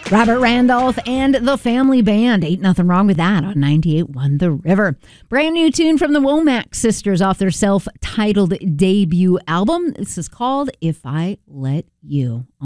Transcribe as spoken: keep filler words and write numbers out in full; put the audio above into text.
Robert Randolph and the Family Band. Ain't nothing wrong with that on ninety-eight point one The River. Brand new tune from the Womack sisters off their self-titled debut album. This is called If I Let You.